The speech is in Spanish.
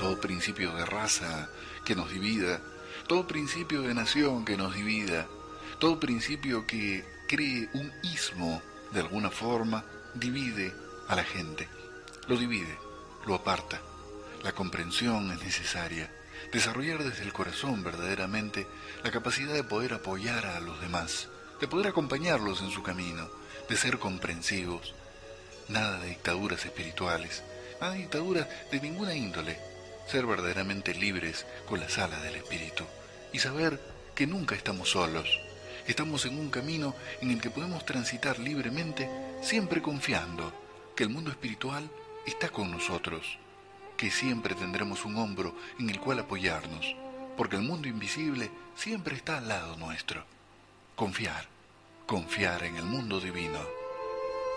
todo principio de raza que nos divida, todo principio de nación que nos divida, todo principio que cree un ismo de alguna forma, divide a la gente, lo divide, lo aparta. La comprensión es necesaria, desarrollar desde el corazón verdaderamente la capacidad de poder apoyar a los demás, de poder acompañarlos en su camino, de ser comprensivos. Nada de dictaduras espirituales, nada de dictaduras de ninguna índole. Ser verdaderamente libres con las alas del espíritu y saber que nunca estamos solos. Estamos en un camino en el que podemos transitar libremente, siempre confiando que el mundo espiritual está con nosotros, que siempre tendremos un hombro en el cual apoyarnos, porque el mundo invisible siempre está al lado nuestro. Confiar, confiar en el mundo divino.